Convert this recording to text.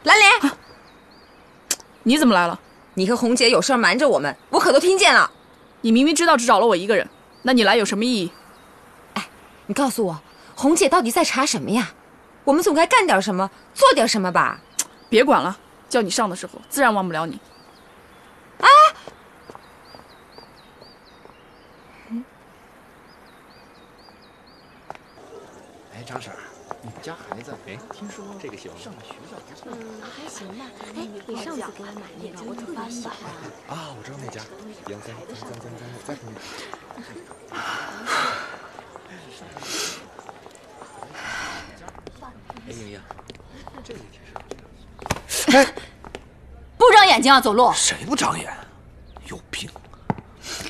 兰莲， 你怎么来了？ 你和红姐有事瞒着我们，我可都听见了。 你明明知道只找了我一个人，那你来有什么意义？ 哎，你告诉我，红姐到底在查什么呀？我们总该干点什么，做点什么吧。 别管了，叫你上的时候，自然忘不了你。 啊！ 哎，张婶儿，你们家孩子，哎，听说这个小上学校不错。 还行吧。哎，你上次给我买那个，我特别喜欢。 啊，我知道那家1333333。哎，莹莹，这个挺适合。哎， 不长眼睛啊，走路。 谁不长眼？